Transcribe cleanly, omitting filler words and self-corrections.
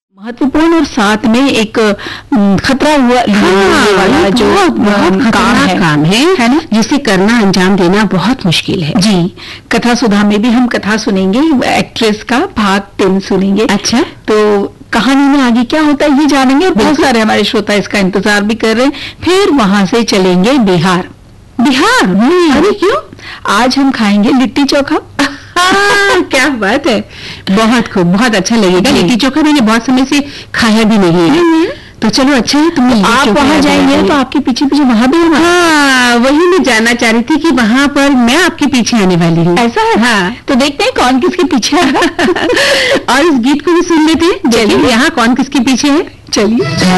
महत्वपूर्ण और साथ में एक खतरा हुआ वाला जो बहुत खतरनाक काम है ना, जिसे करना अंजाम देना बहुत मुश्किल है जी। कथा सुधा में भी हम कथा सुनेंगे, एक्ट्रेस का भाग 3 सुनेंगे। अच्छा, तो कहानी में आगे क्या होता है ये जानेंगे और बहुत सारे हमारे श्रोता इसका इंतजार भी कर रहे हैं। फिर वहां से चलेंगे बिहार। अरे क्यों? आज हम खाएंगे लिट्टी चोखा। क्या बात है, बहुत खूब, बहुत अच्छा लगेगा। लिट्टी चोखा मैंने बहुत समय से खाया भी नहीं है। तो चलो अच्छा है, तुमने आप वहां जाएंगे तो आपके पीछे पीछे वहां भी है। हाँ, वही मैं जानना चाह रही थी कि वहां पर मैं आपके पीछे आने वाली हूँ। ऐसा है? हाँ, तो देखते हैं कौन किसके पीछे है। और इस गीत को भी सुन लेते हैं। चलिए, यहाँ कौन किसके पीछे है, चलिए।